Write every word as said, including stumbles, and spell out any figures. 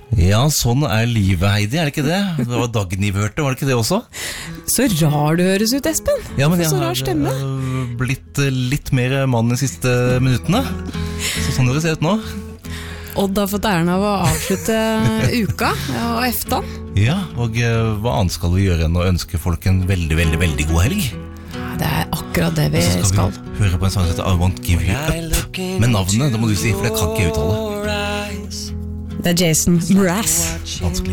Ja, sånn er livet, Heidi, er det ikke det? Det var Dagny vi hørte, var det ikke det også? Så rar du høres ut, Espen. Ja, men jeg Så rar har stemme. øh, blitt øh, litt mer mann de siste minuttene. Så sånn det ser ut nå. Odd har fått æren av å avslutte uka og eftan. Ja, og øh, hva annet skal vi gjøre enn å ønske folk en veldig, veldig, veldig god helg? Det er akkurat det vi Så skal skal. vi høre på en sang som heter I Won't Give You Up. Men navnet, det må du si, for det kan ikke jeg uttale. Det er Jason Mraz. Vanskelig.